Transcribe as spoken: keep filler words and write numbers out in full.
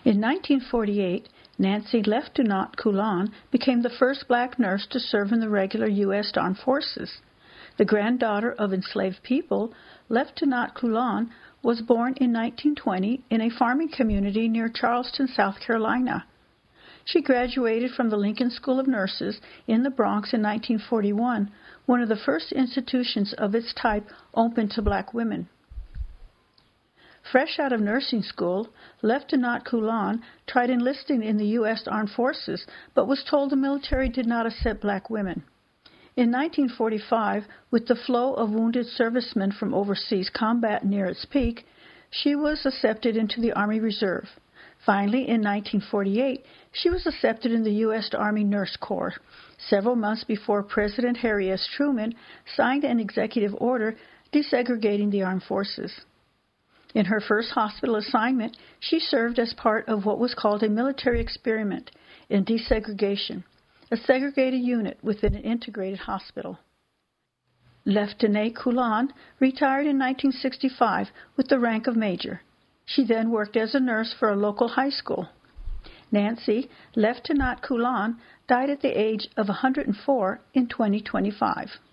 In nineteen forty-eight, Nancy Leftenant Coulon became the first black nurse to serve in the regular U S Armed Forces. The granddaughter of enslaved people, Leftenant Coulon was born in nineteen twenty in a farming community near Charleston, South Carolina. She graduated from the Lincoln School of Nurses in the Bronx in nineteen forty-one, one of the first institutions of its type open to black women. Fresh out of nursing school, Leftenant Coulon tried enlisting in the U S Armed Forces, but was told the military did not accept black women. In nineteen forty-five, with the flow of wounded servicemen from overseas combat near its peak, she was accepted into the Army Reserve. Finally, in nineteen forty-eight, she was accepted in the U S Army Nurse Corps, several months before President Harry S. Truman signed an executive order desegregating the armed forces. In her first hospital assignment, she served as part of what was called a military experiment in desegregation, a segregated unit within an integrated hospital. Leftenant Coulon retired in nineteen sixty-five with the rank of major. She then worked as a nurse for a local high school. Nancy Leftenant Coulon died at the age of one hundred four in twenty twenty-five.